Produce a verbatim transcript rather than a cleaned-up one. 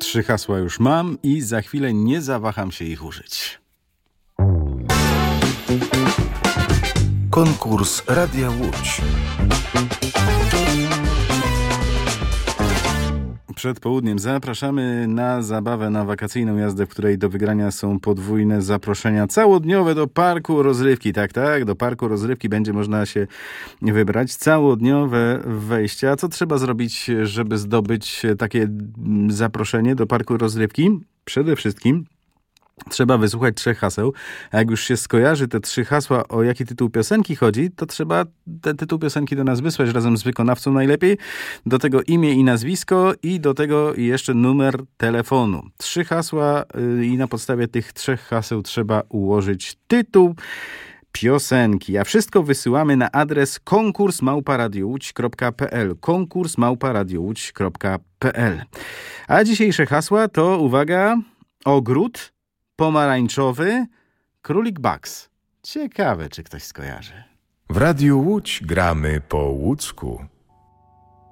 Trzy hasła już mam i za chwilę nie zawaham się ich użyć. Konkurs Radia Łódź. Przed południem zapraszamy na zabawę, na wakacyjną jazdę, w której do wygrania są podwójne zaproszenia całodniowe do parku rozrywki. Tak, tak, do parku rozrywki będzie można się wybrać. Całodniowe wejścia. Co trzeba zrobić, żeby zdobyć takie zaproszenie do parku rozrywki? Przede wszystkim trzeba wysłuchać trzech haseł, a jak już się skojarzy te trzy hasła, o jaki tytuł piosenki chodzi, to trzeba ten tytuł piosenki do nas wysłać razem z wykonawcą najlepiej. Do tego imię i nazwisko i do tego jeszcze numer telefonu. Trzy hasła yy, i na podstawie tych trzech haseł trzeba ułożyć tytuł piosenki, a wszystko wysyłamy na adres konkurs małpa radio łódź kropka p l konkurs małpa radio łódź kropka p l. A dzisiejsze hasła to, uwaga, ogród pomarańczowy, królik Bugs. Ciekawe, czy ktoś skojarzy. W Radiu Łódź gramy po łódzku.